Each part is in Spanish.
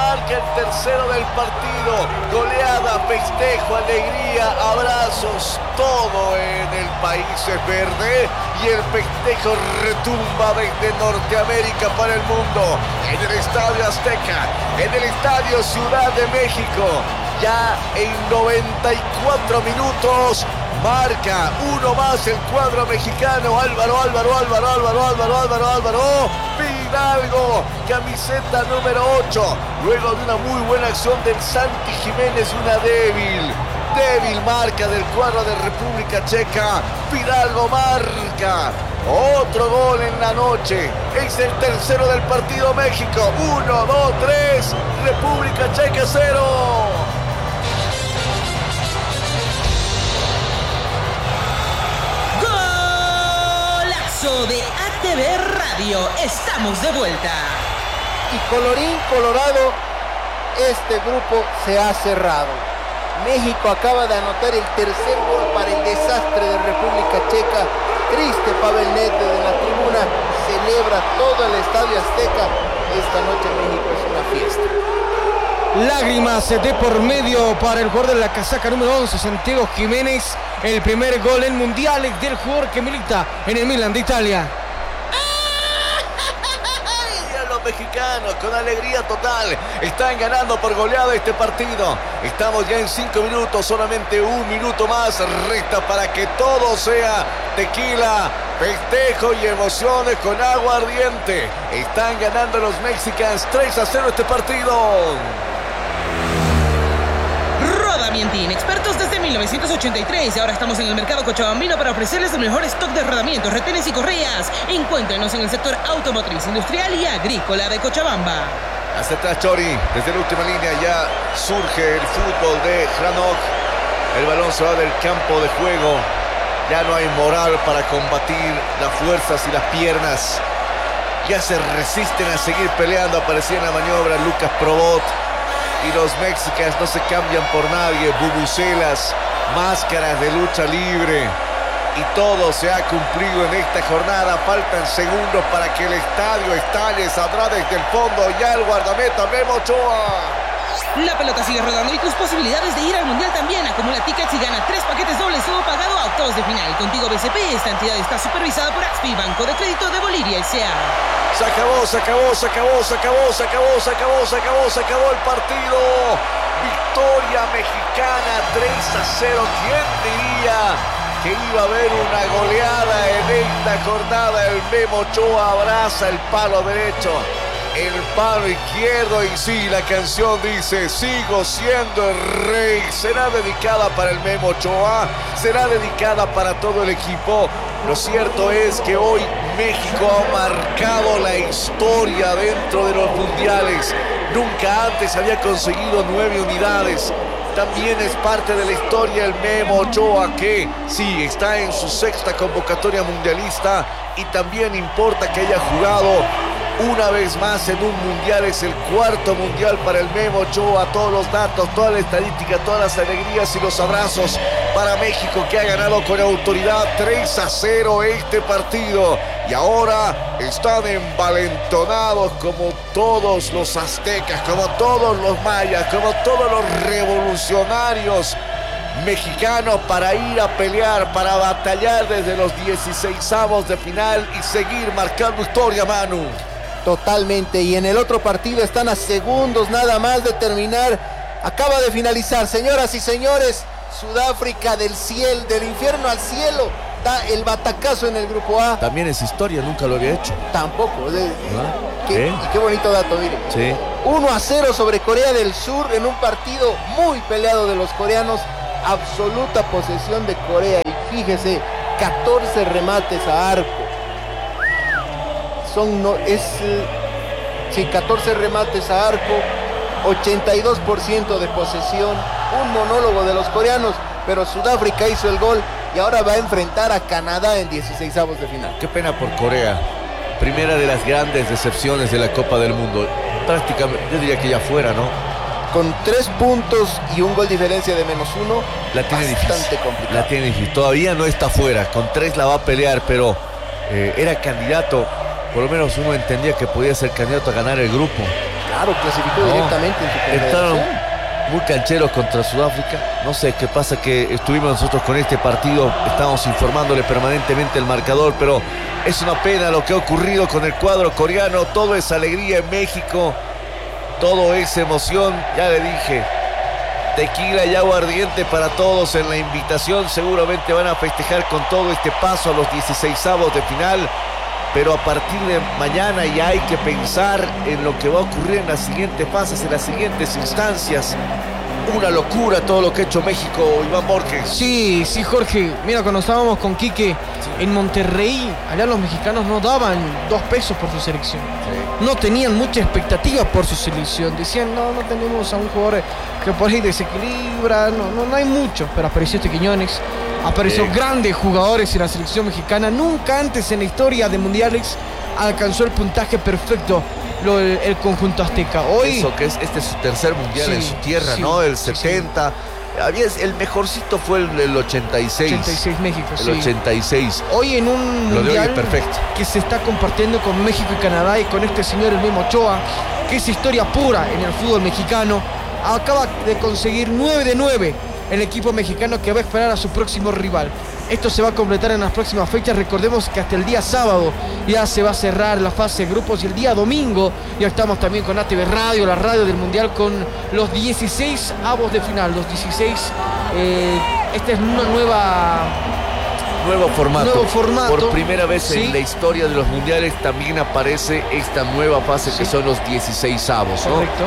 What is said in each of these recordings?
marca el tercero del partido. Goleada, festejo, alegría, abrazos, todo en el país es verde y el festejo retumba desde Norteamérica para el mundo. En el Estadio Azteca, en el Estadio Ciudad de México, ya en 94 minutos. Marca uno más el cuadro mexicano. Álvaro Fidalgo, camiseta número 8. Luego de una muy buena acción del Santi Jiménez, una débil marca del cuadro de República Checa. Fidalgo marca otro gol en la noche. Es el tercero del partido. México 1, 2, 3. República Checa 0. De ATV Radio, estamos de vuelta. Y colorín colorado, este grupo se ha cerrado. México acaba de anotar el tercer gol para el desastre de República Checa. Triste Pavel Nedved desde la tribuna, celebra todo el Estadio Azteca. Esta noche México es una fiesta. Lágrimas de por medio para el jugador de la casaca número 11, Santiago Jiménez. El primer gol en mundiales del jugador que milita en el Milan de Italia. Y a los mexicanos con alegría total están ganando por goleada este partido. Estamos ya en 5 minutos, solamente un minuto más resta para que todo sea tequila, festejo y emociones con agua ardiente. Están ganando los Mexicans 3-0 este partido. Rodamientín, expertos desde 1983 y ahora estamos en el mercado cochabambino para ofrecerles el mejor stock de rodamientos, retenes y correas. Encuéntrenos en el sector automotriz, industrial y agrícola de Cochabamba. Hacia atrás Chori, desde la última línea ya surge el fútbol de Hranok. El balón se va del campo de juego. Ya no hay moral para combatir las fuerzas y las piernas. Ya se resisten a seguir peleando. Aparecía en la maniobra Lucas Probot. Y los mexicanos no se cambian por nadie. Bubucelas, máscaras de lucha libre. Y todo se ha cumplido en esta jornada. Faltan segundos para que el estadio estalle. Saldrá desde el fondo ya el guardameta Memo Ochoa. La pelota sigue rodando y tus posibilidades de ir al Mundial también. Acumula tickets y gana 3 paquetes dobles, todo pagado a octavos de final. Contigo BCP, esta entidad está supervisada por AXPI, Banco de Crédito de Bolivia S.A. Se acabó el partido. Victoria mexicana 3-0. ¿Quién diría que iba a haber una goleada en esta jornada? El Memo Ochoa abraza el palo derecho, el palo izquierdo y sí, la canción dice: sigo siendo el rey. Será dedicada para el Memo Ochoa, será dedicada para todo el equipo. Lo cierto es que hoy México ha marcado la historia dentro de los mundiales. Nunca antes había conseguido 9 unidades. También es parte de la historia el Memo Ochoa, que sí, está en su 6ª convocatoria mundialista y también importa que haya jugado una vez más en un mundial. Es el 4º mundial para el Memo Ochoa. Todos los datos, toda la estadística, todas las alegrías y los abrazos para México, que ha ganado con autoridad 3-0 este partido. Y ahora están envalentonados como todos los aztecas, como todos los mayas, como todos los revolucionarios mexicanos, para ir a pelear, para batallar desde los 16avos de final y seguir marcando historia, Manu. Totalmente, y en el otro partido están a segundos nada más de terminar. Acaba de finalizar, señoras y señores. Sudáfrica del infierno al cielo, da el batacazo en el grupo A. También es historia, nunca lo había hecho. Tampoco. Qué bonito dato, mire. Sí. 1-0 sobre Corea del Sur en un partido muy peleado de los coreanos. Absoluta posesión de Corea y fíjese, 14 remates a arco. 14 remates a arco, 82% de posesión, un monólogo de los coreanos, pero Sudáfrica hizo el gol y ahora va a enfrentar a Canadá en 16avos de final. Qué pena por Corea, primera de las grandes decepciones de la Copa del Mundo, prácticamente, yo diría que ya fuera, ¿no? Con 3 puntos y un gol diferencia de -1, la tiene bastante difícil. complicado. La tiene difícil, todavía no está fuera, con 3 la va a pelear, pero era candidato. Por lo menos uno entendía que podía ser candidato a ganar el grupo. Claro, clasificó directamente en su Entraron confederación. muy cancheros contra Sudáfrica. No sé qué pasa, que estuvimos nosotros con este partido, estamos informándole permanentemente el marcador, pero es una pena lo que ha ocurrido con el cuadro coreano. Todo es alegría en México, todo es emoción. Ya le dije, tequila y agua ardiente para todos en la invitación. Seguramente van a festejar con todo este paso a los 16avos de final. Pero a partir de mañana ya hay que pensar en lo que va a ocurrir en las siguientes fases, en las siguientes instancias. Una locura todo lo que ha hecho México, Iván Borges. Sí, Jorge. Mira, cuando estábamos con Quique en Monterrey, allá los mexicanos no daban 2 pesos por su selección. Sí. No tenían mucha expectativa por su selección. Decían, no tenemos a un jugador que por ahí desequilibra. No hay mucho. Pero apareció Quiñones. Apareció grandes jugadores en la selección mexicana. Nunca antes en la historia de mundiales alcanzó el puntaje perfecto el conjunto azteca. Hoy, eso que este es su tercer mundial en su tierra, sí, ¿no? El 70. Sí. El mejorcito fue el 86. 86 México, el 86. Hoy en un mundial perfecto que se está compartiendo con México y Canadá y con este señor el Memo Ochoa, que es historia pura en el fútbol mexicano. Acaba de conseguir 9 de 9 el equipo mexicano, que va a esperar a su próximo rival. Esto se va a completar en las próximas fechas. Recordemos que hasta el día sábado ya se va a cerrar la fase de grupos, y el día domingo ya estamos también con ATV Radio, la radio del Mundial, con los 16avos de final. Los 16, esta es una nuevo formato. Por primera vez sí, en la historia de los mundiales también aparece esta nueva fase, que son los 16avos, ¿no? Correcto.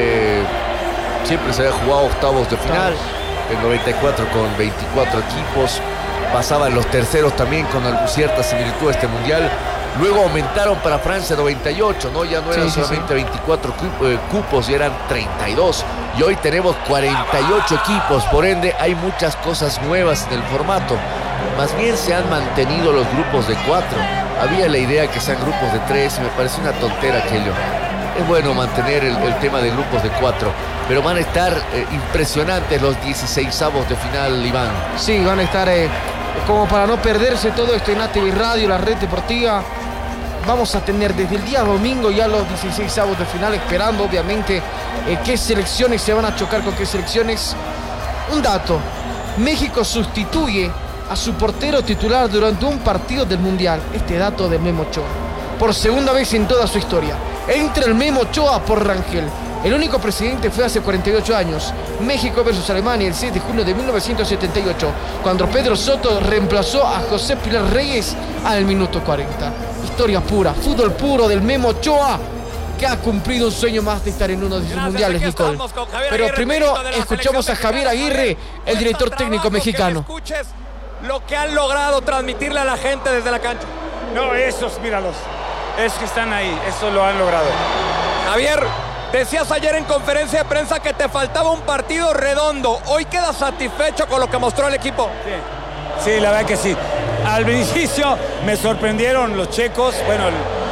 Siempre se había jugado octavos de final. El 94 con 24 equipos. Pasaban los terceros también con cierta similitud a este mundial. Luego aumentaron para Francia 98, ¿no? Ya no eran solamente 24 cupos, ya eran 32. Y hoy tenemos 48 equipos, por ende hay muchas cosas nuevas en el formato. Más bien se han mantenido los grupos de 4. Había la idea que sean grupos de 3 y me parece una tontera aquello. Es bueno mantener el tema de grupos de 4, pero van a estar impresionantes los 16avos de final, Iván. Sí, van a estar como para no perderse todo esto en ATV Radio, la red deportiva. Vamos a tener desde el día domingo ya los 16avos de final, esperando obviamente qué selecciones se van a chocar con qué selecciones. Un dato: México sustituye a su portero titular durante un partido del Mundial. Este dato de Memo Ochoa, por segunda vez en toda su historia. Entra el Memo Ochoa por Rangel. El único precedente fue hace 48 años. México versus Alemania el 6 de junio de 1978, cuando Pedro Soto reemplazó a José Pilar Reyes al minuto 40. Historia pura, fútbol puro del Memo Ochoa, que ha cumplido un sueño más de estar en uno de sus mundiales, Nicole. Pero primero escuchamos a Javier Aguirre, el director técnico mexicano. Que escuches lo que han logrado transmitirle a la gente desde la cancha. No, esos, míralos. Es que están ahí, eso lo han logrado. Javier, decías ayer en conferencia de prensa que te faltaba un partido redondo. ¿Hoy quedas satisfecho con lo que mostró el equipo? Sí, la verdad que sí. Al inicio me sorprendieron los checos, bueno,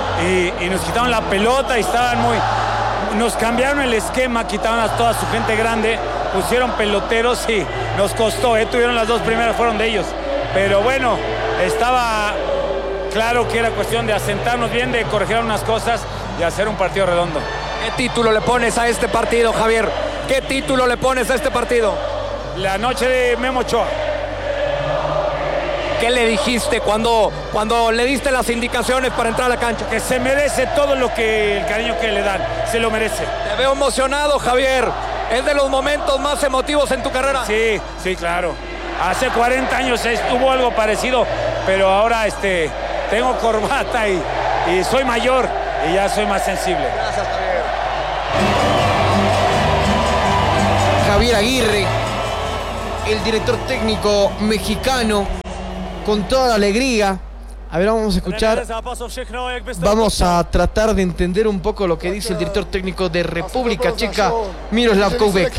y nos quitaron la pelota y estaban nos cambiaron el esquema, quitaron a toda su gente grande, pusieron peloteros y nos costó, tuvieron las 2 primeras, fueron de ellos. Pero bueno, estaba claro que era cuestión de asentarnos bien, de corregir unas cosas y hacer un partido redondo. ¿Qué título le pones a este partido, Javier? ¿Qué título le pones a este partido? La noche de Memo Ochoa. ¿Qué le dijiste cuando le diste las indicaciones para entrar a la cancha? Que se merece todo el cariño que le dan, se lo merece. Te veo emocionado, Javier. ¿Es de los momentos más emotivos en tu carrera? Sí, claro. Hace 40 años hubo algo parecido, pero ahora tengo corbata y soy mayor y ya soy más sensible. Gracias, Javier. Javier Aguirre, el director técnico mexicano, con toda la alegría. A ver, vamos a escuchar. Vamos a tratar de entender un poco lo que dice el director técnico de República Checa, Miroslav Koubek.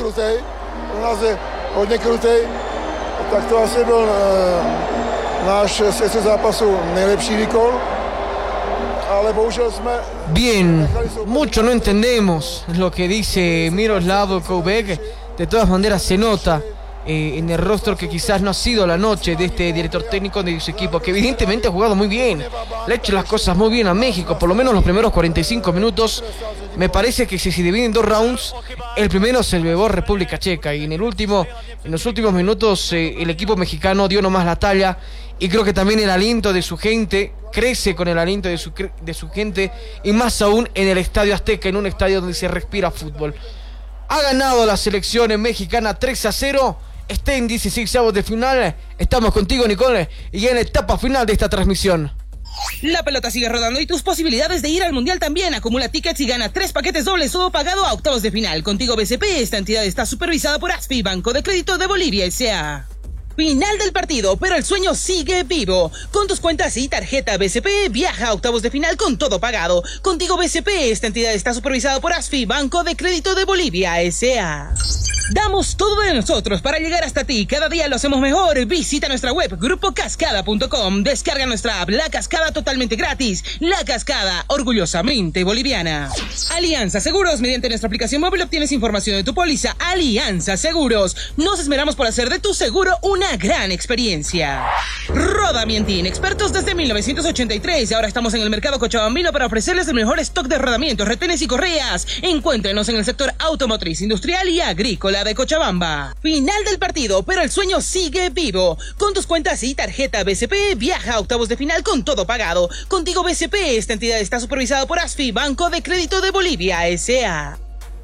Tak to asi byl náš světce zápasu nejlepší výkon, ale bohužel jsme... Bien, mucho no entendemos lo que dice Miroslav Koubek. De todas maneras se nota en el rostro que quizás no ha sido la noche de este director técnico de su equipo, que evidentemente ha jugado muy bien, le ha hecho las cosas muy bien a México, por lo menos los primeros 45 minutos. Me parece que si se dividen en 2 rounds, el primero se lo llevó República Checa, y en los últimos minutos el equipo mexicano dio nomás la talla, y creo que también el aliento de su gente crece con el aliento de su gente, y más aún en el Estadio Azteca, en un estadio donde se respira fútbol. Ha ganado la selección mexicana 3-0, está en 16avos de final. Estamos contigo, Nicole, y en la etapa final de esta transmisión. La pelota sigue rodando y tus posibilidades de ir al Mundial también. Acumula tickets y gana 3 paquetes dobles, todo pagado a octavos de final. Contigo BCP, esta entidad está supervisada por ASFI, Banco de Crédito de Bolivia S.A. Final del partido, pero el sueño sigue vivo. Con tus cuentas y tarjeta BCP, viaja a octavos de final con todo pagado. Contigo BCP, esta entidad está supervisada por ASFI, Banco de Crédito de Bolivia S.A. Damos todo de nosotros para llegar hasta ti. Cada día lo hacemos mejor. Visita nuestra web, grupocascada.com. Descarga nuestra app, La Cascada, totalmente gratis. La Cascada, orgullosamente boliviana. Alianza Seguros. Mediante nuestra aplicación móvil obtienes información de tu póliza. Alianza Seguros. Nos esmeramos por hacer de tu seguro una gran experiencia. Roda Mientín, expertos desde 1983. Ahora estamos en el mercado cochabambino para ofrecerles el mejor stock de rodamientos, retenes y correas. Encuéntrenos en el sector automotriz, industrial y agrícola de Cochabamba. Final del partido, pero el sueño sigue vivo. Con tus cuentas y tarjeta BCP, viaja a octavos de final con todo pagado. Contigo BCP, esta entidad está supervisada por ASFI, Banco de Crédito de Bolivia S.A.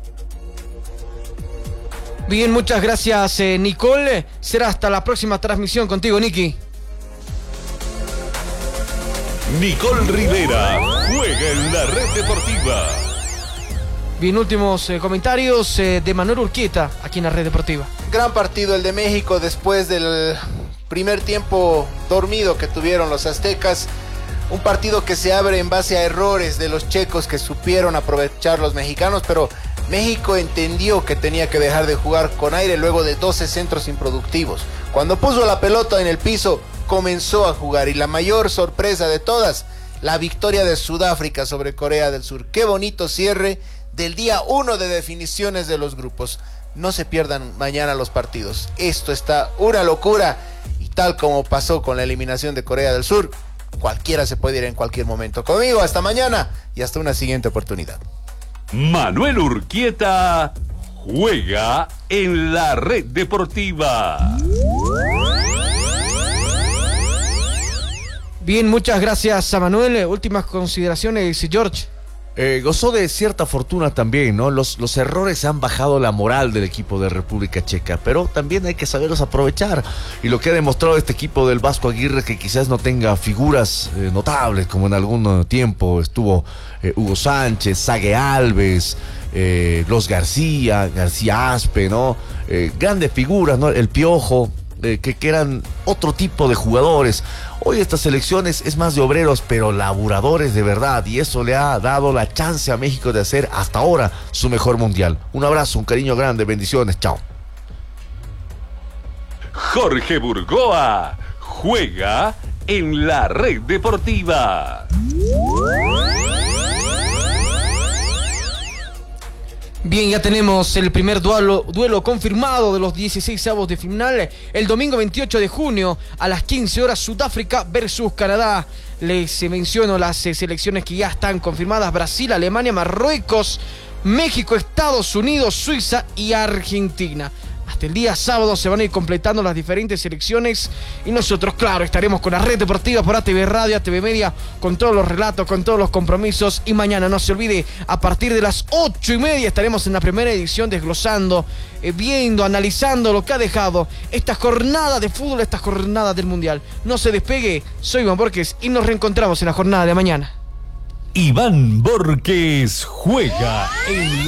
Bien, muchas gracias, Nicole. Será hasta la próxima transmisión contigo, Nicky. Nicole Rivera juega en la red deportiva. Bien, últimos comentarios de Manuel Urquieta aquí en la red deportiva. Gran partido el de México después del primer tiempo dormido que tuvieron los aztecas. Un partido que se abre en base a errores de los checos que supieron aprovechar los mexicanos, pero México entendió que tenía que dejar de jugar con aire luego de 12 centros improductivos. Cuando puso la pelota en el piso, comenzó a jugar, y la mayor sorpresa de todas, la victoria de Sudáfrica sobre Corea del Sur. Qué bonito cierre del día 1 de definiciones de los grupos. No se pierdan mañana los partidos. Esto está una locura, y tal como pasó con la eliminación de Corea del Sur, cualquiera se puede ir en cualquier momento. Conmigo, hasta mañana y hasta una siguiente oportunidad. Manuel Urquieta juega en la red deportiva. Bien, muchas gracias a Manuel. Últimas consideraciones, George. Gozó de cierta fortuna también, ¿no? Los errores han bajado la moral del equipo de República Checa, pero también hay que saberlos aprovechar. Y lo que ha demostrado este equipo del Vasco Aguirre, que quizás no tenga figuras notables, como en algún tiempo estuvo Hugo Sánchez, Sague Alves, Los García Aspe, ¿no? Grandes figuras, ¿no? El Piojo, que eran otro tipo de jugadores. Hoy estas selecciones es más de obreros, pero laburadores de verdad, y eso le ha dado la chance a México de hacer hasta ahora su mejor mundial. Un abrazo, un cariño grande, bendiciones, chao. Jorge Burgoa juega en la red deportiva. Bien, ya tenemos el primer duelo confirmado de los 16avos de final. El domingo 28 de junio a las 15 horas, Sudáfrica versus Canadá. Les menciono las selecciones que ya están confirmadas: Brasil, Alemania, Marruecos, México, Estados Unidos, Suiza y Argentina. Hasta el día sábado se van a ir completando las diferentes selecciones, y nosotros, claro, estaremos con la red deportiva por ATV Radio, ATV Media, con todos los relatos, con todos los compromisos. Y mañana, no se olvide, a partir de las 8:30 estaremos en la primera edición desglosando, viendo, analizando lo que ha dejado esta jornada de fútbol, esta jornada del Mundial. No se despegue, soy Iván Borges y nos reencontramos en la jornada de mañana. Iván Borges juega en